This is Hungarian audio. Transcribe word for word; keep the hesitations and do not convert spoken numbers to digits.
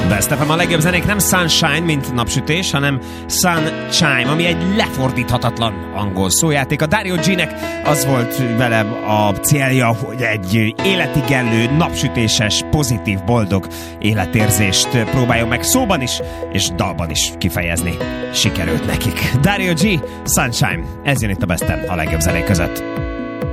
Best ef em, a legjobb zenék nem sunshine, mint napsütés, hanem sunshine, ami egy lefordíthatatlan angol szójáték. A Dario G-nek az volt vele a célja, hogy egy életigenlő, napsütéses, pozitív, boldog életérzést próbáljon meg szóban is, és dalban is kifejezni. Sikerült nekik. Dario G, Sunshine. Ez jön itt a Besten a legjobb zenék között.